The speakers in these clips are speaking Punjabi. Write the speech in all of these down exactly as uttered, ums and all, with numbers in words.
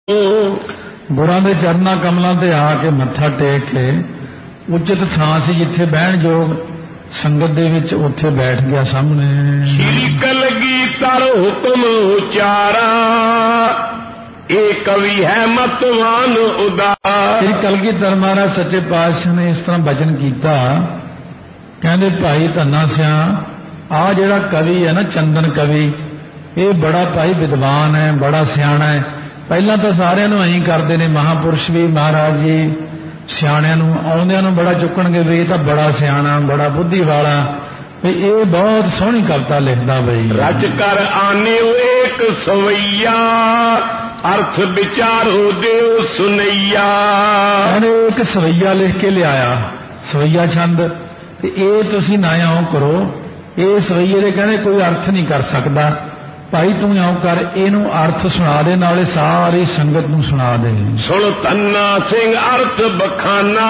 ਗੁਰਾਂ ਦੇ ਚਰਨਾਂ ਕਮਲਾਂ ਤੇ ਆ ਕੇ ਮੱਥਾ ਟੇਕ ਕੇ ਉਚਿਤ ਥਾਂ ਸੀ ਜਿੱਥੇ ਬਹਿਣ ਯੋਗ ਸੰਗਤ ਦੇ ਵਿੱਚ ਉੱਥੇ ਬੈਠ ਗਿਆ ਸਾਹਮਣੇ। ਸ਼੍ਰੀ ਕਲਗੀਧਰ ਹੁਕਮ ਉਚਾਰਾ ਇਹ ਕਵੀ ਹੈ ਮਤਵਾਨ ਉਦਾਰ। ਸ਼੍ਰੀ ਕਲਗੀਧਰ ਮਹਾਰਾਜ ਸੱਚੇ ਪਾਤਸ਼ਾਹ ਨੇ ਇਸ ਤਰ੍ਹਾਂ ਬਚਨ ਕੀਤਾ, ਕਹਿੰਦੇ ਭਾਈ ਧੰਨਾ ਸਿਆ ਆ ਜਿਹੜਾ ਕਵੀ ਹੈ ਨਾ ਚੰਦਨ ਕਵੀ, ਇਹ ਬੜਾ ਭਾਈ ਵਿਦਵਾਨ ਹੈ, ਬੜਾ ਸਿਆਣਾ ਹੈ। ਪਹਿਲਾਂ ਤਾਂ ਸਾਰਿਆਂ ਨੂੰ ਐਂ ਕਰਦੇ ਨੇ, ਮਹਾਂਪੁਰਸ਼ ਵੀ ਮਹਾਰਾਜ ਜੀ ਸਿਆਣਿਆਂ ਨੂੰ ਆਉਂਦਿਆਂ ਨੂੰ ਬੜਾ ਚੁੱਕਣਗੇ ਵੀ ਇਹ ਤਾਂ ਬੜਾ ਸਿਆਣਾ, ਬੜਾ ਬੁੱਧੀ ਵਾਲਾ, ਵੀ ਇਹ ਬਹੁਤ ਸੋਹਣੀ ਕਵਿਤਾ ਲਿਖਦਾ ਬਈ। ਰਚ ਕਰ ਆਨਿਓ ਏਕ ਸਵਈਆ ਅਰਥ ਵਿਚਾਰੋ ਦਿਓ ਸੁਨਈਆ। ਕਹਿੰਦੇ ਇੱਕ ਸਵਈਆ ਲਿਖ ਕੇ ਲਿਆਇਆ, ਸਵਈਆ ਛੰਦ, ਤੇ ਇਹ ਤੁਸੀਂ ਨਾ ਆਉ ਕਰੋ, ਇਹ ਸਵਈਏ ਦੇ ਕਹਿੰਦੇ ਕੋਈ ਅਰਥ ਨਹੀਂ ਕਰ ਸਕਦਾ, ਭਾਈ ਤੂੰ ਆਉ ਕਰ, ਇਹਨੂੰ ਅਰਥ ਸੁਣਾ ਦੇ, ਨਾਲੇ ਸਾਰੀ ਸੰਗਤ ਨੂੰ ਸੁਣਾ ਦੇ। ਸੁਣ ਧੰਨਾ ਸਿੰਘ ਅਰਥ ਬਖਾਨਾ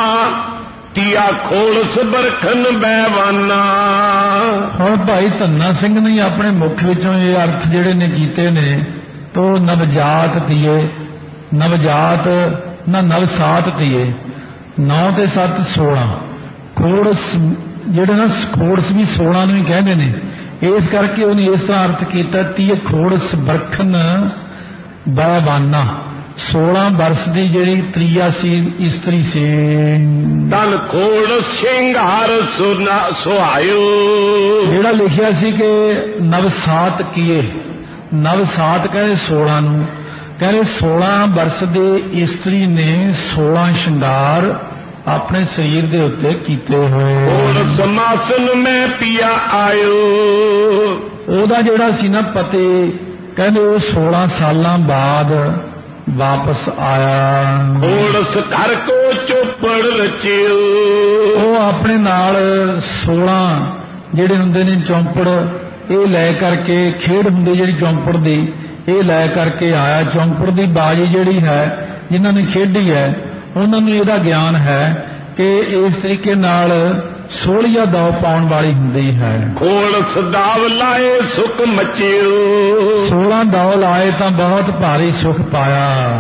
ਤੀਆ ਖੋਲਸ ਬਰਖਨ ਬੈਵਾਨਾ। ਹੁਣ ਭਾਈ ਧੰਨਾ ਸਿੰਘ ਨੇ ਆਪਣੇ ਮੁਖ ਵਿੱਚੋਂ ਇਹ ਅਰਥ ਜਿਹੜੇ ਨੇ ਕੀਤੇ ਨੇ, ਤੋ ਨਵਜਾਤ ਤੀਏ, ਨਵਜਾਤ ਨਾ ਨਵਸਾਤ ਤੀਏ, ਨੌ ਤੇ ਸੱਤ ਸੋਲਾਂ, ਖੋੜਸ ਜਿਹੜੇ ਨਾ ਖੋੜਸ ਵੀ ਸੋਲਾਂ ਨੂੰ ਹੀ ਕਹਿੰਦੇ ਨੇ, ਇਸ ਕਰਕੇ ਉਹਨੇ ਇਸ ਤਰ੍ਹਾਂ ਅਰਥ ਕੀਤਾ, ਤੀਏ ਖੋੜਸ ਬਰਖਨ ਬੈਵਾਨਾ, ਸੋਲਾਂ ਵਰਸ ਦੀ ਜਿਹੜੀ ਤ੍ਰਿਆ ਸੀ ਇਸਤਰੀ ਸੀ। ਤਨ ਖੋੜ ਸ਼ਿੰਗਾਰ ਸੁਹਾਇਓ, ਜਿਹੜਾ ਲਿਖਿਆ ਸੀ ਕਿ ਨਵਸਾਤ ਕੀਏ, ਨਵਸਾਤ ਕਹਿੰਦੇ ਸੋਲਾਂ ਨੂੰ, ਕਹਿੰਦੇ ਸੋਲਾਂ ਵਰਸ ਦੇ ਇਸਤਰੀ ਨੇ ਸੋਲਾਂ ਸ਼ਿੰਗਾਰ ਆਪਣੇ ਸਰੀਰ ਦੇ ਉੱਤੇ ਕੀਤੇ ਹੋਏ। ਹੋਰ ਸਮਾਸਨ ਮੈਂ ਪਿਆ ਆਇਓ, ਉਹਦਾ ਜਿਹੜਾ ਸੀ ਨਾ ਪਤੀ, ਕਹਿੰਦੇ ਉਹ ਸੋਲਾਂ ਸਾਲਾਂ ਬਾਅਦ ਵਾਪਸ ਆਇਆ। ਖੋੜਸ ਘਰ ਕੋ ਚੋਪੜ ਰਚਿਓ, ਉਹ ਆਪਣੇ ਨਾਲ ਸੋਲਾਂ ਜਿਹੜੇ ਹੁੰਦੇ ਨੇ ਚੌਂਪੜ, ਇਹ ਲੈ ਕਰਕੇ ਖੇਡ ਹੁੰਦੀ ਜਿਹੜੀ ਚੌਂਪੜ ਦੀ, ਇਹ ਲੈ ਕਰਕੇ ਆਇਆ। ਚੌਂਪੜ ਦੀ ਬਾਜੀ ਜਿਹੜੀ ਹੈ ਜਿਨ੍ਹਾਂ ਨੇ ਖੇਡੀ ਹੈ ਉਹਨਾਂ ਨੂੰ ਇਹਦਾ ਗਿਆਨ ਹੈ ਕਿ ਇਸ ਤਰੀਕੇ ਨਾਲ ਸੋਲੀਆ ਦਾਅ ਪਾਉਣ ਵਾਲੀ ਹੁੰਦੀ ਹੈ। ਖੋਲਸ ਦਾਵ ਲਾਏ ਸੁਖ ਮਚਿਓ, ਸੋਲਾਂ ਦਾਅ ਲਾਏ ਤਾਂ ਬਹੁਤ ਭਾਰੀ ਸੁਖ ਪਾਇਆ।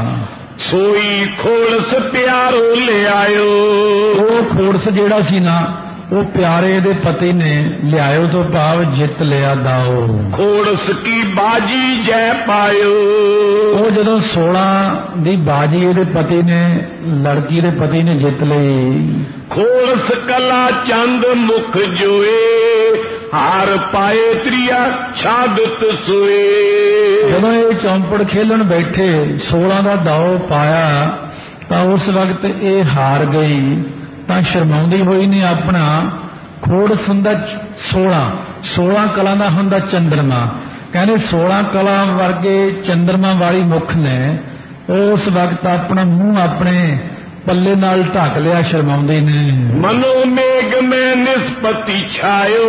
ਸੋਈ ਖੋਲਸ ਪਿਆਰੋ ਲਿਆਇਓ, ਉਹ ਖੋੜਸ ਜਿਹੜਾ ਸੀ ਨਾ ਉਹ ਪਿਆਰੇ ਦੇ ਪਤੀ ਨੇ ਲਿਆਇਓ ਤੋਂ ਭਾਵ ਜਿੱਤ ਲਿਆ ਦਾਓ। ਖੋੜਸ ਕੀ ਬਾਜੀ ਜੈ ਪਾਇਓ, ਉਹ ਜਦੋਂ ਸੋਲਾਂ ਦੀ ਬਾਜੀ ਇਹਦੇ ਪਤੀ ਨੇ, ਲੜਕੀ ਦੇ ਪਤੀ ਨੇ ਜਿੱਤ ਲਈ। ਖੋੜਸ ਕਲਾ ਚੰਦ ਮੁਖ ਜੋਏ ਹਾਰ ਪਾਏ ਤ੍ਰਿਆ ਛਾਦਤ ਸੋਏ। ਜਦੋਂ ਇਹ ਚੌਂਪੜ ਖੇਲਣ ਬੈਠੇ ਸੋਲਾਂ ਦਾ ਦਾਓ ਪਾਇਆ ਤਾਂ ਉਸ ਵਕਤ ਇਹ ਹਾਰ ਗਈ, ਤਾਂ ਸ਼ਰਮਾਉਂਦੀ ਹੋਈ ਨੇ ਆਪਣਾ ਖੋੜਸ ਹੁੰਦਾ ਸੋਲਾਂ, ਸੋਲਾਂ ਕਲਾ ਦਾ ਹੁੰਦਾ ਚੰਦਰਮਾ, ਕਹਿੰਦੇ ਸੋਲਾਂ ਕਲਾ ਵਰਗੇ ਚੰਦਰਮਾ ਵਾਲੀ ਮੁਖ ਨੇ ਉਸ ਵਕਤ ਆਪਣਾ ਮੂੰਹ ਆਪਣੇ ਪੱਲੇ ਨਾਲ ਢੱਕ ਲਿਆ ਸ਼ਰਮਾਉਂਦੀ ਨੇ। ਮਨੋ ਮੇਘ ਮੈਂ ਨਿਸਪਤੀ ਛਾਇਓ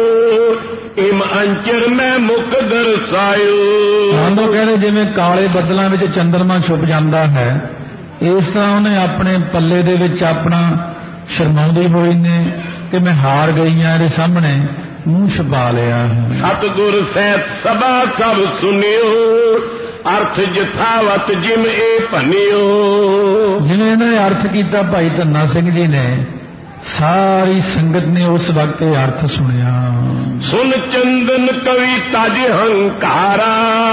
ਇਮ ਅੰਚਰ ਮੈਂ ਮੁਖ ਦਰਸਾਇਓ। ਆਂਦੋ ਕਹਿੰਦੇ ਜਿਵੇਂ ਕਾਲੇ ਬੱਦਲਾਂ ਵਿੱਚ ਚੰਦਰਮਾ ਛੁਪ ਜਾਂਦਾ ਹੈ, ਇਸ ਤਰ੍ਹਾਂ ਉਹਨੇ ਆਪਣੇ ਪੱਲੇ ਦੇ ਵਿੱਚ ਆਪਣਾ ਸ਼ਰਮਾਉਂਦੀ ਹੋਈ ਨੇ ਕਿ ਮੈਂ ਹਾਰ ਗਈ ਹਾਂ, ਇਹਦੇ ਸਾਹਮਣੇ ਮੂੰਹ ਛੁਪਾ ਲਿਆ। ਸਤਿਗੁਰ ਸਹਿਤ ਸਭਾ ਸਭ ਸੁਨਿਓ ਅਰਥ ਜਥਾਵਤ ਜਿਮ ਇਹ ਭਨਿਓ। ਜਿਵੇਂ ਇਹਨਾਂ ਨੇ ਅਰਥ ਕੀਤਾ ਭਾਈ ਧੰਨਾ ਸਿੰਘ ਜੀ ਨੇ, ਸਾਰੀ ਸੰਗਤ ਨੇ ਉਸ ਵਕਤ ਇਹ ਅਰਥ ਸੁਣਿਆ। ਸੁਨ ਚੰਦਨ ਕਵੀ ਤਜ ਹੰਕਾਰਾ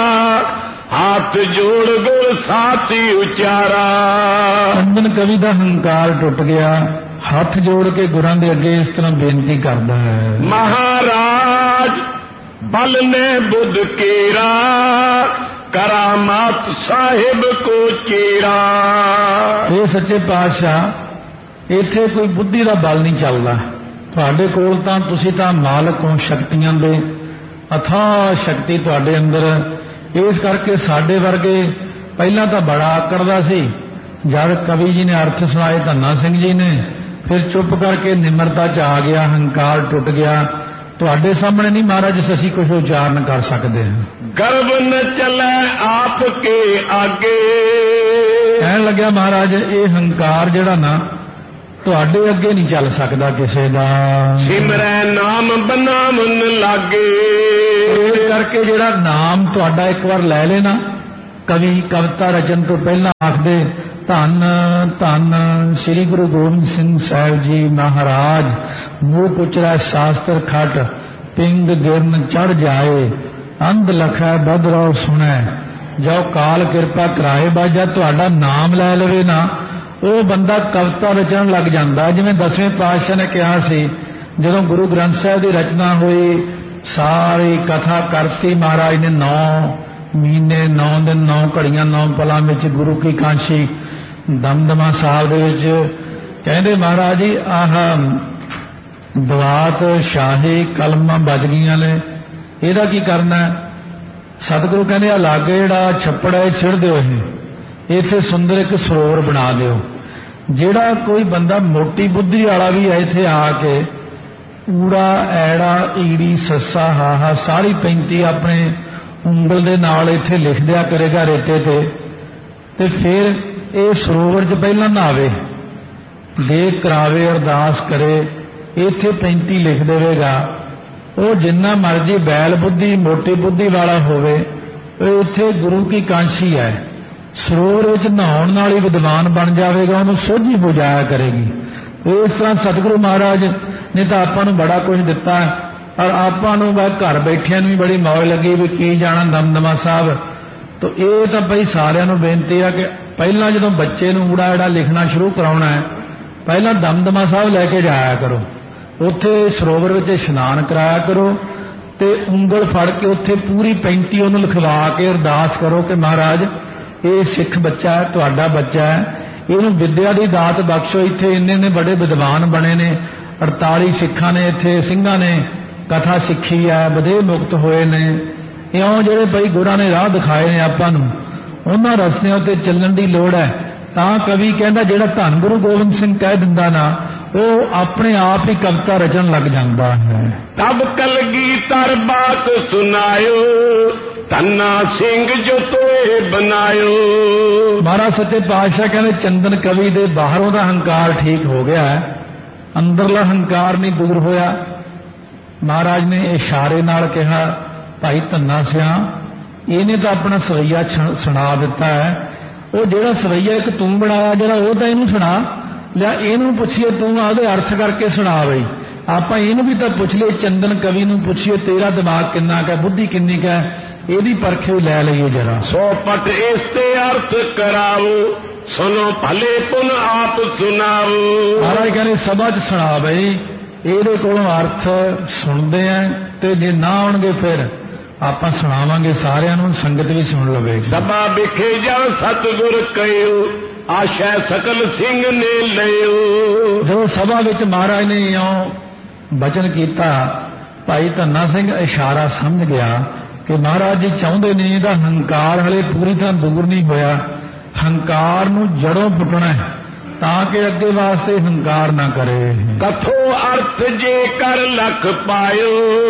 ਹੱਥ ਜੋੜ ਗੁਰ ਸਾਥੀ ਉਚਾਰਾ। ਚੰਦਨ ਕਵੀ ਦਾ ਹੰਕਾਰ ਟੁੱਟ ਗਿਆ, ਹੱਥ ਜੋੜ ਕੇ ਗੁਰਾਂ ਦੇ ਅੱਗੇ ਇਸ ਤਰ੍ਹਾਂ ਬੇਨਤੀ ਕਰਦਾ ਹੈ। ਮਹਾਰਾਜ ਬਲ ਨੇ ਬੁੱਧ ਕੇਰਾ ਕਰਾਮਾਤ ਸਾਹਿਬ ਕੋ ਚੇਰਾ। ਇਹ ਸੱਚੇ ਪਾਤਸ਼ਾਹ ਇੱਥੇ ਕੋਈ ਬੁੱਧੀ ਦਾ ਬਲ ਨਹੀਂ ਚੱਲਦਾ, ਤੁਹਾਡੇ ਕੋਲ ਤਾਂ ਤੁਸੀਂ ਤਾਂ ਮਾਲਕ ਹੋ ਸ਼ਕਤੀਆਂ ਦੇ, ਅਥਾਹ ਸ਼ਕਤੀ ਤੁਹਾਡੇ ਅੰਦਰ। ਇਸ ਕਰਕੇ ਸਾਡੇ ਵਰਗੇ ਪਹਿਲਾਂ ਤਾਂ ਬੜਾ ਆਕੜਦਾ ਸੀ, ਜਦ ਕਵੀ ਜੀ ਨੇ ਅਰਥ ਸੁਣਾਏ ਧੰਨਾ ਸਿੰਘ ਜੀ ਨੇ, ਫਿਰ ਚੁੱਪ ਕਰਕੇ ਨਿਮਰਤਾ ਚ ਆ ਗਿਆ, ਹੰਕਾਰ ਟੁੱਟ ਗਿਆ। ਤੁਹਾਡੇ ਸਾਹਮਣੇ ਨਹੀਂ ਮਹਾਰਾਜ ਅਸੀਂ ਕੁਝ ਉਚਾਰਨ ਕਰ ਸਕਦੇ ਹਾਂ। ਗਰਬ ਨ ਚਲੇ ਆਪ ਕੇ ਆਗੇ, ਕਹਿਣ ਲੱਗਿਆ ਮਹਾਰਾਜ ਇਹ ਹੰਕਾਰ ਜਿਹੜਾ ਨਾ ਤੁਹਾਡੇ ਅੱਗੇ ਨਹੀਂ ਚੱਲ ਸਕਦਾ ਕਿਸੇ ਦਾ। ਸਿਮਰੈ ਨਾਮ ਬਨਾਮਨ ਲਾਗੇ, ਇਸ ਕਰਕੇ ਜਿਹੜਾ ਨਾਮ ਤੁਹਾਡਾ ਇੱਕ ਵਾਰ ਲੈ ਲੈਣਾ, ਕਵੀ ਕਵਿਤਾ ਰਚਨ ਤੋਂ ਪਹਿਲਾਂ ਆਖਦੇ ਧੰਨ ਧੰਨ ਸ੍ਰੀ ਗੁਰੂ ਗੋਬਿੰਦ ਸਿੰਘ ਸਾਹਿਬ ਜੀ ਮਹਾਰਾਜ। ਮੂਹ ਪੁੱਛਦਾ ਸ਼ਾਸਤਰ ਖਟ ਪਿੰਗ ਗਿਰਨ ਚੜ ਜਾਏ, ਅੰਧ ਲਖੈ ਬਦਰੋ ਸੁਣੈ, ਜੋ ਕਾਲ ਕਿਰਪਾ ਕਰਾਏ। ਬਾਜਾ ਤੁਹਾਡਾ ਨਾਮ ਲੈ ਲਵੇ ਨਾ, ਉਹ ਬੰਦਾ ਕਵਿਤਾ ਰਚਣ ਲੱਗ ਜਾਂਦਾ। ਜਿਵੇਂ ਦਸਵੇਂ ਪਾਤਸ਼ਾਹ ਨੇ ਕਿਹਾ ਸੀ, ਜਦੋਂ ਗੁਰੂ ਗ੍ਰੰਥ ਸਾਹਿਬ ਦੀ ਰਚਨਾ ਹੋਈ, ਸਾਰੀ ਕਥਾ ਕਰਤੀ ਮਹਾਰਾਜ ਨੇ। ਨੌ ਮਹੀਨੇ, ਨੌ ਦਿਨ, ਨੌ ਘੜੀਆਂ, ਨੌ ਪਲਾਂ ਵਿੱਚ ਗੁਰੂ ਕੀ ਕਾਂਸ਼ੀ ਦਮਦਮਾ ਸਾਹਿਬ ਦੇ ਵਿੱਚ ਕਹਿੰਦੇ ਮਹਾਰਾਜ ਜੀ ਆਹ ਦਵਾਤ ਸ਼ਾਹੀ ਕਲਮਾਂ ਵੱਜ ਗਈਆਂ ਨੇ, ਇਹਦਾ ਕੀ ਕਰਨਾ? ਸਤਿਗੁਰੂ ਕਹਿੰਦੇ ਆ ਲਾਗੇ ਜਿਹੜਾ ਛੱਪੜ ਹੈ ਛਿੜ ਦਿਓ, ਇਹ ਇੱਥੇ ਸੁੰਦਰ ਇੱਕ ਸਰੋਵਰ ਬਣਾ ਦਿਓ। ਜਿਹੜਾ ਕੋਈ ਬੰਦਾ ਮੋਟੀ ਬੁੱਧੀ ਵਾਲਾ ਵੀ ਹੈ ਇੱਥੇ ਆ ਕੇ ਊੜਾ ਐੜਾ ਈੜੀ ਸੱਸਾ ਹਾਹਾ ਸਾਰੀ ਪੈਂਤੀ ਆਪਣੇ ਉਂਗਲ ਦੇ ਨਾਲ ਇੱਥੇ ਲਿਖ ਦਿਆ ਕਰੇਗਾ ਰੇਤੇ ਤੇ, ਤੇ ਫਿਰ ਇਹ ਸਰੋਵਰ 'ਚ ਪਹਿਲਾਂ ਨਹਾਵੇ, ਦੇਖ ਕਰਾਵੇ, ਅਰਦਾਸ ਕਰੇ, ਇੱਥੇ ਪੈਂਤੀ ਲਿਖ ਦੇਵੇਗਾ। ਉਹ ਜਿੰਨਾ ਮਰਜੀ ਬੈਲ ਬੁੱਧੀ ਮੋਟੀ ਬੁੱਧੀ ਵਾਲਾ ਹੋਵੇ, ਉਹ ਇੱਥੇ ਗੁਰੂ ਕੀ ਕਾਂਸ਼ੀ ਹੈ, ਸਰੋਵਰ ਵਿੱਚ ਨਹਾਉਣ ਨਾਲ ਹੀ ਵਿਦਵਾਨ ਬਣ ਜਾਵੇਗਾ, ਉਹਨੂੰ ਸੋਝੀ ਹੋ ਜਾਇਆ ਕਰੇਗੀ। ਇਸ ਤਰ੍ਹਾਂ ਸਤਿਗੁਰੂ ਮਹਾਰਾਜ ਨੇ ਤਾਂ ਆਪਾਂ ਨੂੰ ਬੜਾ ਕੁਝ ਦਿੱਤਾ, ਔਰ ਆਪਾਂ ਨੂੰ ਬਸ ਘਰ ਬੈਠਿਆਂ ਨੂੰ ਵੀ ਬੜੀ ਮੌਜ ਲੱਗੀ ਵੀ ਕੀ ਜਾਣਾ ਦਮਦਮਾ ਸਾਹਿਬ। ਤਾਂ ਇਹ ਤਾਂ ਬਈ ਸਾਰਿਆਂ ਨੂੰ ਬੇਨਤੀ ਆ ਕਿ ਪਹਿਲਾਂ ਜਦੋਂ ਬੱਚੇ ਨੂੰ ਊੜਾ ਐੜਾ ਲਿਖਣਾ ਸ਼ੁਰੂ ਕਰਾਉਣਾ ਹੈ, ਪਹਿਲਾਂ ਦਮਦਮਾ ਸਾਹਿਬ ਲੈ ਕੇ ਜਾਇਆ ਕਰੋ, ਉੱਥੇ ਸਰੋਵਰ ਵਿੱਚ ਇਸ਼ਨਾਨ ਕਰਾਇਆ ਕਰੋ, ਤੇ ਉਂਗਲ ਫੜ ਕੇ ਉੱਥੇ ਪੂਰੀ ਪੈਂਤੀ ਉਹਨੂੰ ਲਿਖਵਾ ਕੇ ਅਰਦਾਸ ਕਰੋ ਕਿ ਮਹਾਰਾਜ ਇਹ ਸਿੱਖ ਬੱਚਾ ਹੈ, ਤੁਹਾਡਾ ਬੱਚਾ ਹੈ, ਇਹਨੂੰ ਵਿਦਿਆ ਦੀ ਦਾਤ ਬਖਸ਼ੋ। ਇੱਥੇ ਇੰਨੇ ਨੇ ਬੜੇ ਵਿਦਵਾਨ ਬਣੇ ਨੇ, ਅੜਤਾਲੀ ਸਿੱਖਾਂ ਨੇ ਇੱਥੇ ਸਿੰਘਾਂ ਨੇ ਕਥਾ ਸਿੱਖੀ ਹੈ, ਵਧੇ ਮੁਕਤ ਹੋਏ ਨੇ। ਇਉਂ ਜਿਹੜੇ ਬਈ ਗੁਰਾਂ ਨੇ ਰਾਹ ਦਿਖਾਏ ਨੇ ਆਪਾਂ ਨੂੰ, ਉਹਨਾਂ ਰਸਤਿਆਂ ਉੱਤੇ ਚੱਲਣ ਦੀ ਲੋੜ ਹੈ। ਤਾਂ ਕਵੀ ਕਹਿੰਦਾ ਜਿਹੜਾ ਧੰਨ ਗੁਰੂ ਗੋਬਿੰਦ ਸਿੰਘ ਕਹਿ ਦਿੰਦਾ ਨਾ, ਉਹ ਆਪਣੇ ਆਪ ਹੀ ਕਵਿਤਾ ਰਚਣ ਲੱਗ ਜਾਂਦਾ ਹੈ। ਤਬ ਕਲਗੀਧਰ ਬਾਤ ਸੁਨਾਇਓ, ਧੰਨਾ ਸਿੰਘ ਜੋ ਤੋਏ ਬਨਾਇਓ। ਮਹਾਰਾਜ ਸੱਚੇ ਪਾਤਸ਼ਾਹ ਕਹਿੰਦੇ ਚੰਦਨ ਕਵੀ ਦੇ ਬਾਹਰੋਂ ਦਾ ਹੰਕਾਰ ਠੀਕ ਹੋ ਗਿਆ, ਅੰਦਰਲਾ ਹੰਕਾਰ ਨਹੀਂ ਦੂਰ ਹੋਇਆ। ਮਹਾਰਾਜ ਨੇ ਇਸ਼ਾਰੇ ਨਾਲ ਕਿਹਾ ਭਾਈ ਧੰਨਾ ਸਿਆ, ਇਹਨੇ ਤਾਂ ਆਪਣਾ ਸਵਈਆ ਸੁਣਾ ਦਿੱਤਾ ਹੈ। ਉਹ ਜਿਹੜਾ ਸਵਈਆ ਇੱਕ ਤੂੰ ਬਣਾਇਆ ਜਿਹੜਾ, ਉਹ ਤਾਂ ਇਹਨੂੰ ਸੁਣਾ ਲਿਆ, ਇਹਨੂੰ ਪੁੱਛੀਏ ਤੂੰ ਆਦੇ ਅਰਥ ਕਰਕੇ ਸੁਣਾ ਬਈ। ਆਪਾਂ ਇਹਨੂੰ ਵੀ ਤਾਂ ਪੁੱਛ ਲਈਏ, ਚੰਦਨ ਕਵੀ ਨੂੰ ਪੁੱਛੀਏ ਤੇਰਾ ਦਿਮਾਗ ਕਿੰਨਾ ਕੁ, ਬੁੱਧੀ ਕਿੰਨੀ ਕੁ ਹੈ, ਇਹਦੀ ਪਰਖ ਵੀ ਲੈ ਲਈਏ ਜਰਾ। ਸੋ ਪਟ ਇਸ ਤੇ ਅਰਥ ਕਰਾਵੋ, ਸੁਨੋ ਭਲੇ ਪੁਨ ਆਪ ਸੁਣਾਵੋ। ਮਹਾਰਾਜ ਕਹਿੰਦੇ ਸਭਾ 'ਚ ਸੁਣਾ ਬਈ, ਇਹਦੇ ਕੋਲੋਂ ਅਰਥ ਸੁਣਦੇ ਆ, ਤੇ ਜੇ ਨਾ ਆਉਣਗੇ ਫਿਰ ਆਪਾਂ ਸੁਣਾਵਾਂਗੇ ਸਾਰਿਆਂ ਨੂੰ, ਸੰਗਤ ਵੀ ਸੁਣ ਲਵੇ। ਸਭਾ ਵਿਖੇ ਜਾ ਸਤਿਗੁਰ ਕਹਿਓ, ਆਸ਼ਾ ਸਕਲ ਸਿੰਘ ਨੇ ਲਿਓ। ਜਦੋਂ ਸਭਾ ਵਿੱਚ ਮਹਾਰਾਜ ਨੇ ਇਉਂ ਬਚਨ ਕੀਤਾ, ਭਾਈ ਧੰਨਾ ਸਿੰਘ ਇਸ਼ਾਰਾ ਸਮਝ ਗਿਆ ਕਿ ਮਹਾਰਾਜ ਜੀ ਚਾਹੁੰਦੇ ਨੇ ਇਹਦਾ ਹੰਕਾਰ ਹਲੇ ਪੂਰੀ ਤਰ੍ਹਾਂ ਦੂਰ ਨਹੀਂ ਹੋਇਆ, ਹੰਕਾਰ ਨੂੰ ਜੜੋਂ ਪੁੱਟਣਾ ਤਾਂ ਕਿ ਅੱਗੇ ਵਾਸਤੇ ਹੰਕਾਰ ਨਾ ਕਰੇ। ਕਥੋ ਅਰਥ ਜੇ ਕਰ ਲਖ ਪਾਇਓ,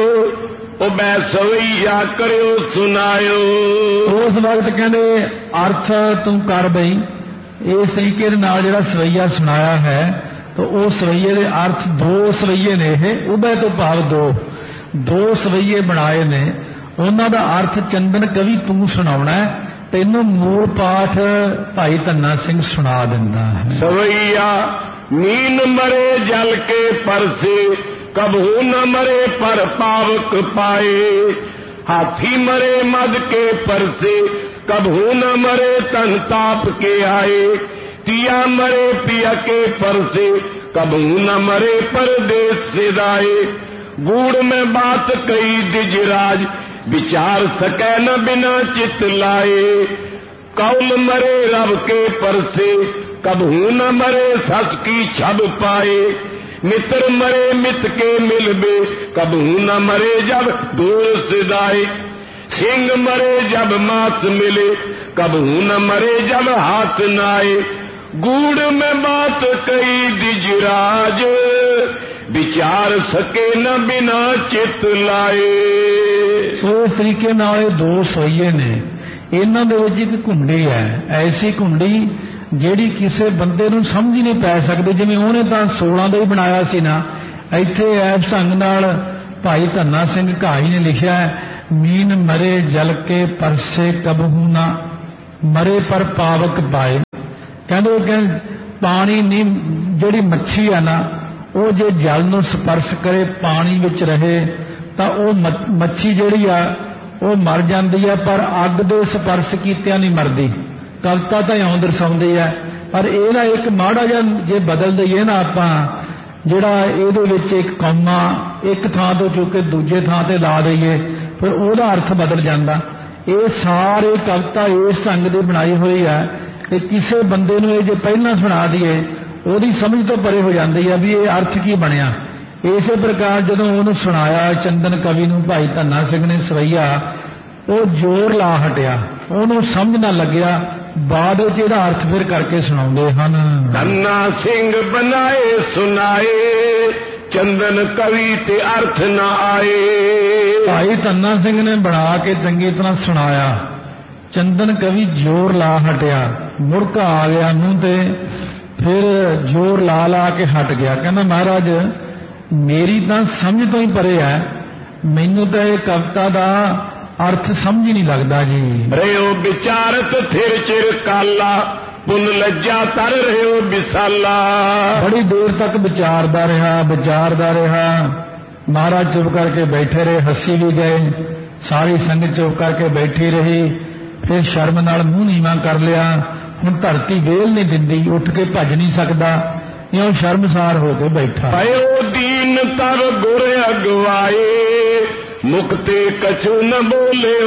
ਉਹ ਮੈਂ ਸਵਈਆ ਕਰਿਓ ਸੁਨਾਇਓ। ਉਸ ਵਕਤ ਕਹਿੰਦੇ ਅਰਥ ਤੂੰ ਕਰ ਬਈ, ਇਸ ਤਰੀਕੇ ਦੇ ਨਾਲ ਜਿਹੜਾ ਸਵਈਆ ਸੁਣਾਇਆ ਹੈ ਤਾਂ ਉਹ ਸਵਈਏ ਦੇ ਅਰਥ ਦੋ ਸਵਈਏ ਨੇ, ਇਹ ਉਭੇ ਤੋਂ ਭਾਵ ਦੋ ਦੋ ਸਵਈਏ ਬਣਾਏ ਨੇ, ਉਹਨਾਂ ਦਾ ਅਰਥ ਚੰਦਨ ਕਵੀ ਤੂੰ ਸੁਣਾਉਣਾ, ਤੈਨੂੰ ਮੂਲ ਪਾਠ ਭਾਈ ਧੰਨਾ ਸਿੰਘ ਸੁਣਾ ਦਿੰਦਾ ਹੈ। ਸਵਈਆ ਨੀਨ ਮਰੇ ਜਲ ਕੇ ਪਰਸੇ, ਕਬਹੂ ਨ ਮਰੇ ਪਰ ਪਾਵਕ ਪਾਏ। ਹਾਥੀ ਮਰੇ ਮਦ ਕੇ ਪਰਸੇ, कबहू न मरे तन ताप के आए। तिया मरे पिया के पर से, कबहू न मरे परदेश से दाए। गूढ़ में बात कही दिजराज, विचार सकै न बिना चित लाए। कौल मरे रब के पर से, कबहू न मरे सस की छब पाए। मित्र मरे मित के मिलबे, कबहू न मरे जब दूर सिदाए। सिंह मरे जब मांस मिले, कबहू न मरे जब हाथ नाए। गूढ़ में बात कही दिजराज, विचार सके न बिना चित लाए। सो इस तरीके नाल दो सोईए ने, इन्हां दे विच इक घुंडी है, ऐसी घुंडी ਜਿਹੜੀ ਕਿਸੇ ਬੰਦੇ ਨੂੰ ਸਮਝ ਹੀ ਨਹੀਂ ਪੈ ਸਕਦੀ। ਜਿਵੇਂ ਉਹਨੇ ਤਾਂ ਸੋਲਾਂ ਦਾ ਹੀ ਬਣਾਇਆ ਸੀ ਨਾ, ਇੱਥੇ ਇਸ ਢੰਗ ਨਾਲ ਭਾਈ ਧੰਨਾ ਸਿੰਘ ਘਾਈ ਨੇ ਲਿਖਿਆ ਹੈ, ਮੀਨ ਮਰੇ ਜਲ ਕੇ ਪਰਸੇ ਕਬਹੂ ਨਾ ਮਰੇ ਪਰ ਪਾਵਕ ਪਾਏ। ਕਹਿੰਦੇ ਕਿ ਪਾਣੀ ਨਹੀਂ, ਜਿਹੜੀ ਮੱਛੀ ਆ ਨਾ ਉਹ ਜੇ ਜਲ ਨੂੰ ਸਪਰਸ਼ ਕਰੇ, ਪਾਣੀ ਵਿੱਚ ਰਹੇ ਤਾਂ ਉਹ ਮੱਛੀ ਜਿਹੜੀ ਆ ਉਹ ਮਰ ਜਾਂਦੀ ਆ, ਪਰ ਅੱਗ ਦੇ ਸਪਰਸ਼ ਕੀਤਿਆਂ ਨਹੀਂ ਮਰਦੀ। ਕਵਿਤਾ ਤਾਂ ਇਉਂ ਦਰਸਾਉਂਦੀ ਆ, ਪਰ ਇਹ ਨਾ ਇੱਕ ਮਾੜਾ ਜਿਹਾ ਜੇ ਬਦਲ ਦਈਏ ਨਾ ਆਪਾਂ, ਜਿਹੜਾ ਇਹਦੇ ਵਿੱਚ ਇੱਕ ਕੌਮਾ ਇੱਕ ਥਾਂ ਤੋਂ ਚੁੱਕ ਕੇ ਦੂਜੇ ਥਾਂ ਤੇ ਲਾ ਦਈਏ, ਫਿਰ ਉਹਦਾ ਅਰਥ ਬਦਲ ਜਾਂਦਾ। ਇਹ ਸਾਰੇ ਕਵਿਤਾ ਇਸ ਢੰਗ ਦੀ ਬਣਾਈ ਹੋਈ ਹੈ ਕਿ ਕਿਸੇ ਬੰਦੇ ਨੂੰ ਇਹ ਜੇ ਪਹਿਲਾਂ ਸੁਣਾ ਦਈਏ ਉਹਦੀ ਸਮਝ ਤੋਂ ਪਰੇ ਹੋ ਜਾਂਦੀ ਹੈ ਵੀ ਇਹ ਅਰਥ ਕੀ ਬਣਿਆ। ਇਸੇ ਪ੍ਰਕਾਰ ਜਦੋਂ ਉਹਨੂੰ ਸੁਣਾਇਆ ਚੰਦਨ ਕਵੀ ਨੂੰ ਭਾਈ ਧੰਨਾ ਸਿੰਘ ਨੇ ਸਵਈਆ, ਉਹ ਜ਼ੋਰ ਲਾ ਹਟਿਆ, ਉਹਨੂੰ ਸਮਝ ਨਾ ਲੱਗਿਆ। ਬਾਅਦ ਵਿੱਚ ਇਹਦਾ ਅਰਥ ਫਿਰ ਕਰਕੇ ਸੁਣਾਉਂਦੇ ਹਨ। ਧੰਨਾ ਸਿੰਘ ਬਣਾਏ ਸੁਣਾਏ, ਚੰਦਨ ਕਵੀ ਤੇ ਅਰਥ ਨਾ ਆਏ। ਭਾਈ ਧੰਨਾ ਸਿੰਘ ਨੇ ਬਣਾ ਕੇ ਚੰਗੀ ਤਰ੍ਹਾਂ ਸੁਣਾਇਆ, ਚੰਦਨ ਕਵੀ ਜ਼ੋਰ ਲਾ ਹਟਿਆ, ਮੁੜਕਾ ਆ ਗਿਆ ਮੂੰਹ ਤੇ, ਫਿਰ ਜ਼ੋਰ ਲਾ ਲਾ ਕੇ ਹਟ ਗਿਆ। ਕਹਿੰਦਾ ਮਹਾਰਾਜ ਮੇਰੀ ਤਾਂ ਸਮਝ ਤੋਂ ਹੀ ਪਰੇ ਹੈ, ਮੈਨੂੰ ਤਾਂ ਇਹ ਕਵਿਤਾ ਦਾ ਅਰਥ ਸਮਝ ਹੀ ਨਹੀਂ ਲੱਗਦਾ ਜੀ। ਰਿਓ ਵਿਚਾਰਤ ਥਿਰ ਚਿਰ ਕਾਲਾ, ਪੁੰਨ ਲੱਜਾ ਤਰ ਰਿਓ ਵਿਸਾਲਾ। ਬੜੀ ਦੇਰ ਤੱਕ ਵਿਚਾਰਦਾ ਰਿਹਾ ਵਿਚਾਰਦਾ ਰਿਹਾ ਮਹਾਰਾਜ ਚੁੱਪ ਕਰਕੇ ਬੈਠੇ ਰਹੇ, ਹੱਸੀ ਵੀ ਗਏ, ਸਾਰੀ ਸੰਗਤ ਚੁੱਪ ਕਰਕੇ ਬੈਠੀ ਰਹੀ। ਫਿਰ ਸ਼ਰਮ ਨਾਲ ਮੂੰਹ ਨੀਵਾਂ ਕਰ ਲਿਆ, ਹੁਣ ਧਰਤੀ ਵੇਲ ਨਹੀਂ ਦਿੰਦੀ, ਉੱਠ ਕੇ ਭੱਜ ਨਹੀਂ ਸਕਦਾ, ਇਉਂ ਸ਼ਰਮਸਾਰ ਹੋ ਕੇ ਬੈਠਾ। ਪਇਓ ਦੀਨ ਤਰ ਗੁਰ ਅਗਵਾਏ, ਮੁਕਤੇ ਕਛੂ ਨ ਬੋਲਿਓ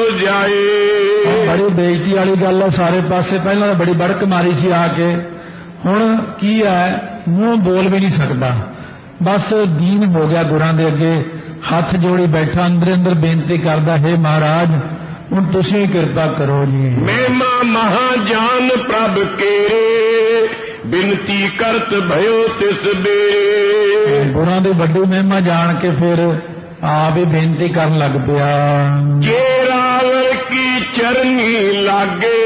ਜਾਏ। ਬੜੀ ਬੇਇੱਜ਼ਤੀ ਵਾਲੀ ਗੱਲ ਹੈ ਸਾਰੇ ਪਾਸੇ। ਪਹਿਲਾਂ ਤਾਂ ਬੜੀ ਬੜਕ ਮਾਰੀ ਸੀ ਆ ਕੇ, ਹੁਣ ਕੀ ਹੈ ਮੂੰਹ ਬੋਲ ਵੀ ਨਹੀਂ ਸਕਦਾ, ਬਸ ਦੀਨ ਹੋ ਗਿਆ ਗੁਰਾਂ ਦੇ ਅੱਗੇ, ਹੱਥ ਜੋੜੀ ਬੈਠਾ, ਅੰਦਰ ਅੰਦਰ ਬੇਨਤੀ ਕਰਦਾ, ਹੈ ਮਹਾਰਾਜ ਹੁਣ ਤੁਸੀਂ ਕਿਰਪਾ ਕਰੋ ਜੀ। ਮਹਿਮਾ ਮਹਾਜਾਨ ਪ੍ਰਭ ਕੇਰੇ, ਬਿਨਤੀ ਕਰਤ ਭਇਓ ਤਿਸ ਬੇਰੇ। ਗੁਰਾਂ ਦੀ ਵੱਡੀ ਮਹਿਮਾ ਜਾਣ ਕੇ ਫਿਰ ਆਪ ਹੀ ਬੇਨਤੀ ਕਰਨ ਲੱਗ ਪਿਆ। ਜੇ ਰਾਵਰ ਕੀ ਚਰਨੀ ਲਾਗੇ,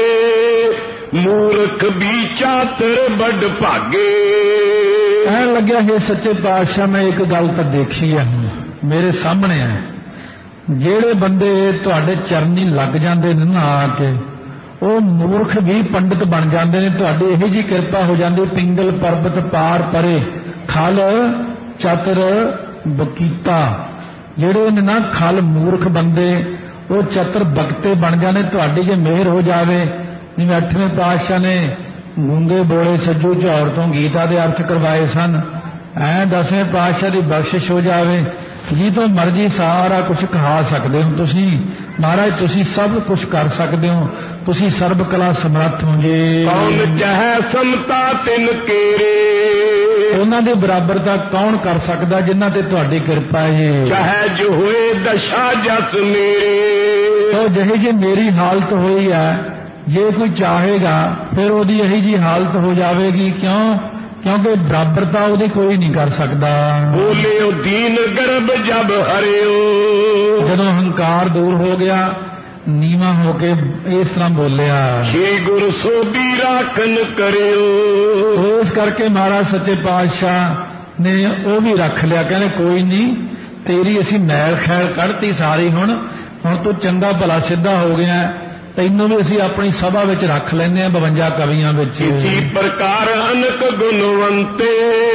ਮੂਰਖ ਵੀ ਚਾਤਰ ਵੱਡ ਭਾਗੇ। ਕਹਿਣ ਲੱਗਿਆ ਹੈ ਸੱਚੇ ਪਾਤਸ਼ਾਹ ਮੈਂ ਇੱਕ ਗੱਲ ਤਾਂ ਦੇਖੀ ਹੈ, ਮੇਰੇ ਸਾਹਮਣੇ ਹੈ, ਜਿਹੜੇ ਬੰਦੇ ਤੁਹਾਡੇ ਚਰਨੀ ਲੱਗ ਜਾਂਦੇ ਨੇ ਨਾ ਆ ਕੇ, ਉਹ ਮੂਰਖ ਵੀ ਪੰਡਿਤ ਬਣ ਜਾਂਦੇ ਨੇ। ਤੁਹਾਡੀ ਇਹੋ ਜਿਹੀ ਕਿਰਪਾ ਹੋ ਜਾਂਦੀ, ਪਿੰਗਲ ਪਰਬਤ ਪਾਰ ਪਰੇ, ਖਲ ਚਤਰ ਬਕੀਤਾ। ਜਿਹੜੇ ਨੇ ਨਾ ਖਲ ਮੂਰਖ ਬੰਦੇ, ਉਹ ਚਤਰ ਬਕਤੇ ਬਣ ਜਾਂਦੇ। ਤੁਹਾਡੀ ਜੇ ਮਿਹਰ ਹੋ ਜਾਵੇ, ਜਿਵੇਂ ਅੱਠਵੇਂ ਪਾਤਸ਼ਾਹ ਨੇ ਗੂੰਗੇ ਬੋਲੇ ਸੱਜੂ ਝੌਰ ਤੋਂ ਗੀਤਾ ਦੇ ਅਰਥ ਕਰਵਾਏ ਸਨ, ਐ ਦਸਵੇਂ ਪਾਤਸ਼ਾਹ ਦੀ ਬਖਸ਼ਿਸ਼ ਹੋ ਜਾਵੇ, ਜੀ ਤੋਂ ਮਰਜ਼ੀ ਸਾਰਾ ਕੁਝ ਕਹਾ ਸਕਦੇ ਹੋ ਤੁਸੀਂ। ਮਹਾਰਾਜ ਤੁਸੀਂ ਸਭ ਕੁਝ ਕਰ ਸਕਦੇ ਹੋ, ਤੁਸੀਂ ਸਰਬ ਕਲਾ ਸਮਰੱਥ ਹੋ ਜੀ। ਕੌਣ ਚਾਹੇ ਸਮਤਾ ਤਿਨ ਕੇਰੇ, ਉਹਨਾਂ ਦੇ ਬਰਾਬਰਤਾ ਕੌਣ ਕਰ ਸਕਦਾ ਜਿਨ੍ਹਾਂ ਤੇ ਤੁਹਾਡੀ ਕਿਰਪਾ ਹੈ। ਚਾਹੇ ਜੋ ਹੋਏ ਦਸ਼ਾ ਜਸ ਮੇਰੇ, ਉਹ ਜਿਹੀ ਜੀ ਮੇਰੀ ਹਾਲਤ ਹੋਈ ਹੈ, ਜੇ ਕੋਈ ਚਾਹੇਗਾ ਫਿਰ ਉਹਦੀ ਇਹੀ ਜੀ ਹਾਲਤ ਹੋ ਜਾਵੇਗੀ। ਕਿਉਂ? ਕਿਉਂਕਿ ਬਰਾਬਰਤਾ ਉਹਦੀ ਕੋਈ ਨਹੀਂ ਕਰ ਸਕਦਾ। ਬੋਲਿਓ ਦੀਨ ਗਰਭ ਜਬ ਹਰਿਓ, ਜਦੋਂ ਹੰਕਾਰ ਦੂਰ ਹੋ ਗਿਆ, ਨੀਵਾਂ ਹੋ ਕੇ ਇਸ ਤਰ੍ਹਾਂ ਬੋਲਿਆ, ਛੇ ਗੁਰ ਸੋਭੀ ਰਾਖਨ ਕਰਿਓ। ਇਸ ਕਰਕੇ ਮਹਾਰਾਜ ਸੱਚੇ ਪਾਤਸ਼ਾਹ ਨੇ ਉਹ ਵੀ ਰੱਖ ਲਿਆ। ਕਹਿੰਦੇ ਕੋਈ ਨਹੀਂ, ਤੇਰੀ ਅਸੀਂ ਮੈਲ ਖੈਲ ਕੱਢਤੀ ਸਾਰੀ, ਹੁਣ ਹੁਣ ਤੂੰ ਚੰਗਾ ਭਲਾ ਸਿੱਧਾ ਹੋ ਗਿਆ, ਤੈਨੂੰ ਵੀ ਅਸੀਂ ਆਪਣੀ ਸਭਾ ਵਿੱਚ ਰੱਖ ਲੈਂਦੇ ਹਾਂ ਬਵੰਜਾ ਕਵੀਆਂ ਵਿੱਚ। ਇਸੀ ਪ੍ਰਕਾਰ ਅਨਕ ਗੁਣਵੰਤੇ,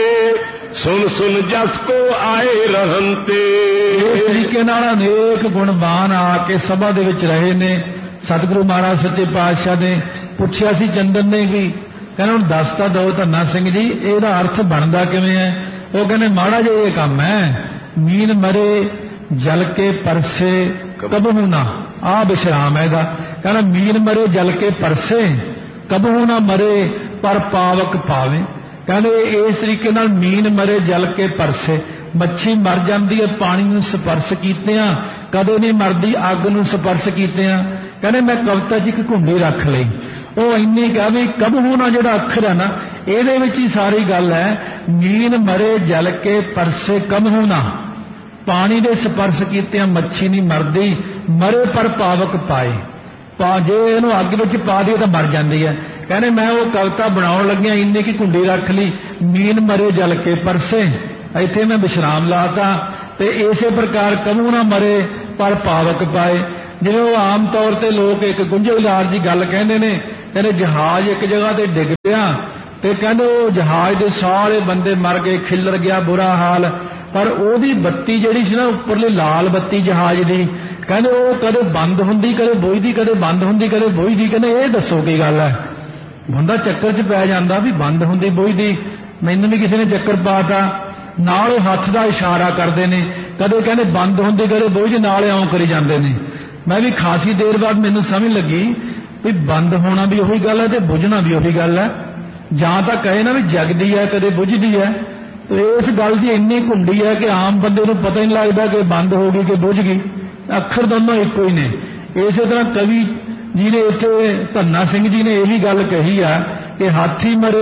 ਸੁਣ ਸੁਣ ਜਸ ਕੋ ਆਏ ਰਹੰਤੇ। ਇਸ ਤਰੀਕੇ ਨਾਲ ਅਨੇਕ ਗੁਣਵਾਨ ਆ ਕੇ ਸਭਾ ਦੇ ਵਿੱਚ ਰਹੇ ਨੇ। ਸਤਿਗੁਰੂ ਮਹਾਰਾਜ ਸੱਚੇ ਪਾਤਸ਼ਾਹ ਨੇ ਪੁੱਛਿਆ ਸੀ ਚੰਦਨ ਨੇ ਵੀ, ਕਹਿੰਦਾ ਹੁਣ ਦੱਸ ਤਾਂ ਦਿਓ ਧੰਨਾ ਸਿੰਘ ਜੀ, ਇਹਦਾ ਅਰਥ ਬਣਦਾ ਕਿਵੇਂ ਹੈ? ਉਹ ਕਹਿੰਦੇ ਮਾੜਾ ਜਿਹਾ ਇਹ ਕੰਮ ਹੈ, ਮੀਨ ਮਰੇ ਜਲ ਕੇ ਪਰਸੇ ਕਬਹੂ ਨਾ, ਆ ਵਿਸ਼ਰਾਮ ਹੈ ਇਹਦਾ। ਕਹਿੰਦਾ ਮੀਨ ਮਰੇ ਜਲ ਕੇ ਪਰਸੇ ਕਬਹੂ ਨਾ ਮਰੇ, ਪਰ ਪਾਵਕ ਪਾਵੇ। ਕਹਿੰਦੇ ਇਸ ਤਰੀਕੇ ਨਾਲ ਮੀਨ ਮਰੇ ਜਲ ਕੇ ਪਰਸੇ, ਮੱਛੀ ਮਰ ਜਾਂਦੀ ਹੈ ਪਾਣੀ ਨੂੰ ਸਪਰਸ਼ ਕੀਤਿਆਂ, ਕਦੇ ਨਹੀਂ ਮਰਦੀ ਅੱਗ ਨੂੰ ਸਪਰਸ਼ ਕੀਤਿਆਂ। ਕਹਿੰਦੇ ਮੈਂ ਕਵਿਤਾ 'ਚ ਇੱਕ ਘੁੰਡੀ ਰੱਖ ਲਈ, ਉਹ ਇੰਨੀ ਕਹਾਂ ਵੀ ਕਬਹੂ ਨਾ ਜਿਹੜਾ ਅੱਖਰ ਹੈ ਨਾ, ਇਹਦੇ ਵਿੱਚ ਹੀ ਸਾਰੀ ਗੱਲ ਹੈ। ਮੀਨ ਮਰੇ ਜਲ ਕੇ ਪਰਸੇ ਕਬਹੂ ਨਾ, ਪਾਣੀ ਦੇ ਸਪਰਸ਼ ਕੀਤਿਆਂ ਮੱਛੀ ਨਹੀਂ ਮਰਦੀ, ਮਰੇ ਪਰ ਪਾਵਕ ਪਾਏ। ਪਾ ਜੇ ਇਹਨੂੰ ਅੱਗ ਵਿੱਚ ਪਾ ਦਈਏ ਤਾਂ ਮਰ ਜਾਂਦੀ ਹੈ। ਕਹਿੰਦੇ ਮੈਂ ਉਹ ਕਵਿਤਾ ਬਣਾਉਣ ਲੱਗਿਆ ਇੰਨੀ ਕੀ ਘੁੰਡੀ ਰੱਖ ਲਈ, ਮੀਨ ਮਰੇ ਜਲ ਕੇ ਪਰਸੇ, ਇੱਥੇ ਮੈਂ ਵਿਸ਼ਰਾਮ ਲਾਤਾ। ਤੇ ਇਸੇ ਪ੍ਰਕਾਰ ਕਬਹੂ ਨਾ ਮਰੇ ਪਰ ਪਾਵਕ ਪਾਏ। ਜਿਵੇਂ ਉਹ ਆਮ ਤੌਰ ਤੇ ਲੋਕ ਇੱਕ ਗੁੰਝਲਦਾਰ ਜੀ ਗੱਲ ਕਹਿੰਦੇ ਨੇ कहते जहाज एक जगह ते डिग पिया ते कहते वो जहाज दे सारे बंदे मर गए, खिलर गया बुरा हाल। पर ओदी बत्ती जिहड़ी सी ना उपरली लाल बत्ती जहाज दी, कहते वो कदे बंद हुंदी कदे बुझदी, कदे बंद हुंदी कदे बुझदी। कहते ये दसो की गल है। बंदा चक्कर च पै जांदा भी बंद हुंदी बुझदी। मैनूं भी किसी ने चक्कर पाता, नाल हत्थ दा इशारा करदे ने, कदे कहते बंद हुंदी कदे बुझदी, नाल इउं करी जांदे ने। मैं भी खासी देर बाद मैनूं समझ लगी भी बंद होना भी उही गल है ते बुझना भी उही गल है। जां तां कहे ना भी जगदी है कदे बुझदी है, तो इस गल की इन्नी घुंडी है कि आम बंदे नूं पता ही नहीं लगता कि बंद हो गई कि बुझ गई। अखर दोनों इक्को ही ने। इस तरह कवि जी ने इत्थे धन्ना सिंह जी ने यही गल कही है कि हाथी मरे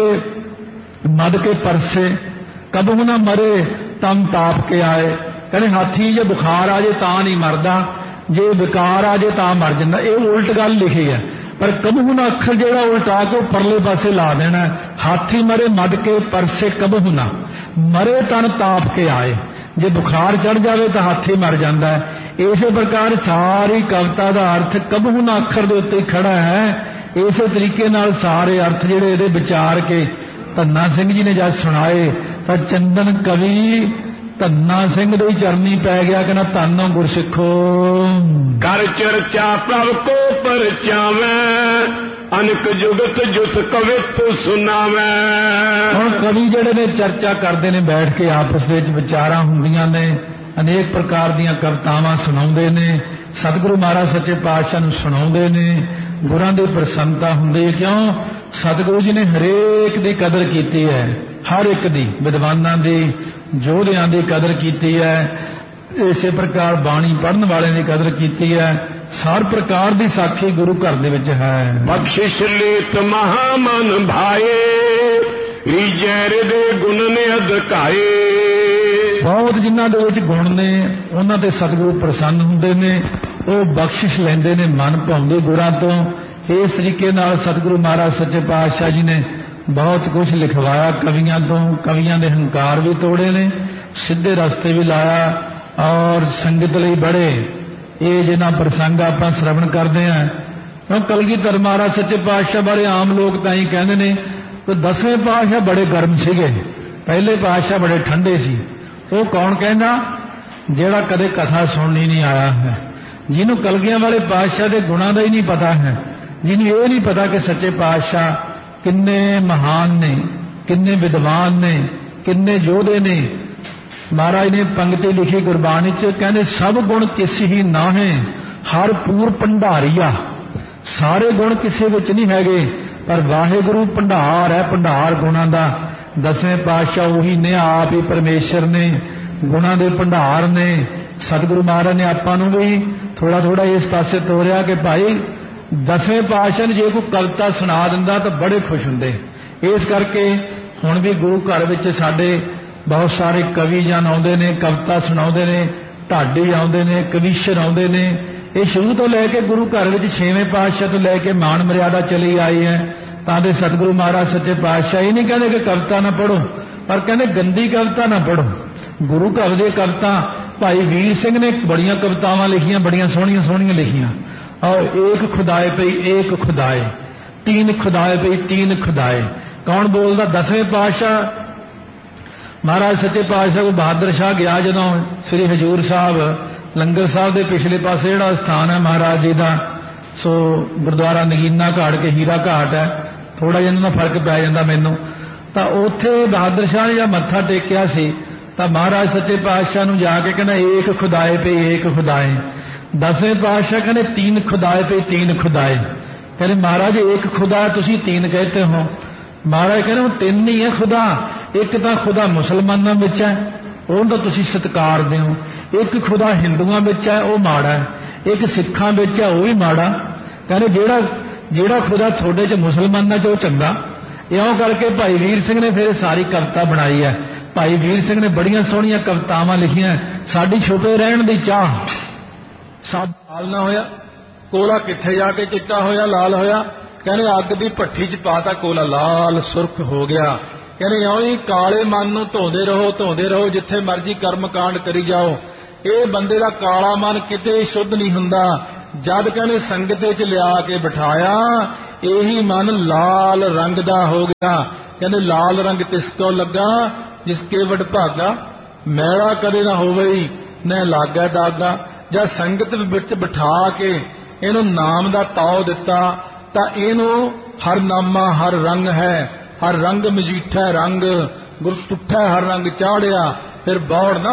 मद के परसे कबहू ना मरे तम ताप के आए। कहते हाथी जे बुखार आ जाए तां नहीं मरदा, जे विकार आ जाए तां मर जांदा। ये उल्ट गल लिखी है, पर कबहू ना अखर जेड़ा उल्टा के परले पासे ला देना। हाथी मरे मद के परसे कबहू ना मरे तन ताप के आए। जे बुखार चढ़ जाए तो हाथी मर जाता है। इस प्रकार सारी कविता का अर्थ कबहू ना अखर के उत्ते खड़ा है। इस तरीके नाल सारे अर्थ जिहड़े इहदे विचार के धन्ना सिंह जी ने जब सुनाए तो चंदन कवि धन्ना सिंह दे चरनी पै गया। कहना धन्नो गुरसिखो कर चर्चा प्रभ को परचावे, अनक जुगत जुत कवित सुनावे। हुण कवि जिहड़े ने चर्चा करते ने बैठ के आपस विच विचारां हुंदियां ने, अनेक प्रकार दीयां कवितावां सुणाउंदे ने, सतगुरु महाराज सच्चे पातशाह नूं सुणाउंदे ने। गुरां दी प्रसन्नता हुंदी है। क्यों? सतगुरु जी ने हरेक दी कदर कीती है, हर एक दी, विद्वानां दी, जोधियां दी कदर कीती है। इसे प्रकार बाणी पढ़न वाले की कदर कीती है। हर प्रकार की साखी गुरु घर दे विच है। बख्शिश लेत महामन भाए, रीजैर दे गुण ने अधकाए। बहुत जिन्हां दे विच गुण ने उन्हां ते सतगुरु प्रसन्न हुंदे ने, वो बख्शिश लैंदे ने मन भाउंदे गुरां तो। इस तरीके नाल सतगुरु महाराज सच्चे पातशाह जी ने बहुत कुछ लिखवाया कवियां तो। कवियां दे हंकार भी तोड़े ने, सीधे रस्ते भी लाया और संगत लई बड़े ये जिन्हां प्रसंग आपां श्रवण करते हैं। क्यों कलगीधर महाराज सच्चे पातशाह बारे आम लोग तां ही कहंदे ने कि दसवें पातशाह बड़े गर्म सीगे, पहले पातशाह बड़े ठंडे सी। वो कौन कहंदा? जिहड़ा कदे कथा सुननी नहीं आया है, जिन्हों कलगियां वाले पातशाह के गुणां दा ही नहीं पता है, जिन्हों ये नहीं पता कि सच्चे पातशाह किन्ने महान ने, किन्ने विद्वान ने, किन्ने योधे ने। महाराज ने पंक्ति लिखी गुरबाणी च, कहते सब गुण किस ही ना है, हर पूर भंडारिया। सारे गुण किसी विच नहीं हैगे, पर वाहिगुरु भंडार है, भंडार गुणां दा। दसवें पातशाह उही ने, आप ही परमेश्वर ने, गुणां दे भंडार ने। सतगुरु महाराज ने आपां नूं भी थोड़ा थोड़ा इस पासे तोरिया कि भाई दसवें पातशाह ने जे कोई कविता सुना दिंदा तो बड़े खुश हुंदे। इस करके हुण भी गुरु घर विच साडे बहुत सारे कवि जन आउंदे ने, कविता सुणाउंदे ने, ढाडी आउंदे ने, कविशर आउंदे ने। ये शुरू तो लैके गुरु घर विच छेवें पातशाह तो लैके मान मर्यादा चली आई है। तां दे सतगुरु महाराज सच्चे पातशाह ये नहीं कहते कि कविता ना पढ़ो, पर कहते गंदी कविता ना पढ़ो। गुरु घर दी कविता भाई वीर सिंह ने बड़ियां कवितावां लिखियां, बड़ियां सोहणियां सोहणियां लिखियां। और एक खुदाए पई एक खुदाए, तीन खुदाए पई तीन खुदाए। कौन बोलदा? दसवें पातशाह महाराज सच्चे पातशाह को बहादुर शाह गया जदों श्री हजूर साहब लंगर साहब के पिछले पासे जिहड़ा स्थान है महाराज जी का, सो गुरुद्वारा नगीना घाट के हीरा घाट है, थोड़ा जिहा इन्हां दा फर्क पै जांदा मैनूं। तां उत्थे बहादुर शाह ने जब मत्था टेकिया सी तां महाराज सच्चे पातशाह नूं जाके कहना एक खुदाए पे एक खुदाए। दसवें पातशाह कहने तीन खुदाए पे तीन खुदाए। कहने महाराज एक खुदा तुसीं तीन कहते हो। महाराज कहने तीन नहीं है खुदा, एक तां खुदा मुसलमानां विच है, उहनूं तां तुसीं सत्कार दिओ। एक खुदा हिंदुआं विच है, वो माड़ा है। एक सिखां विच है, वो भी माड़ा। कहने जेड़ा जेड़ा खुदा थोड़े च मुसलमानां च वो चंगा। इउं करके भाई वीर सिंह ने फिर सारी कविता बनाई है। भाई वीर सिंह ने बड़ियां सोहणियां कवितावां लिखियां। साडी छुपे रहण दी चाह, साड लाल ना होया कोला कित्थे जाके चिट्टा होया लाल होया। कहने अग दी भट्ठी च पाता कोला लाल सुर्ख हो गया। कहने इउं ही काले मन नूं धोंदे रहो धोंदे रहो, जिथे मर्जी कर्म कांड करी जाओ। ये बंदे दा काला मन किते शुद्ध नहीं हुंदा। जद कहने संगत च लिया के बिठाया, ਇਹੀ ਮਨ ਲਾਲ ਰੰਗ ਦਾ ਹੋ ਗਿਆ। ਕਹਿੰਦੇ ਲਾਲ ਰੰਗ ਤਿਸ ਕੋ ਲੱਗਾ ਜਿਸ ਕੇ ਵਡਭਾਗਾ, ਮੈਲਾ ਕਦੇ ਨਾ ਹੋਵੇ ਨਾ ਲਾਗਾ ਦਾਗਾ। ਜਦ ਸੰਗਤ ਵਿੱਚ ਬਿਠਾ ਕੇ ਇਹਨੂੰ ਨਾਮ ਦਾ ਤਾਉ ਦਿੱਤਾ ਤਾਂ ਇਹਨੂੰ ਹਰ ਨਾਮਾ ਹਰ ਰੰਗ ਹੈ, ਹਰ ਰੰਗ ਮਜੀਠਾ ਰੰਗ ਗੁਰ ਤੁਠਾ ਹਰ ਰੰਗ ਚਾੜਿਆ। ਫਿਰ ਬੌੜ ਨਾ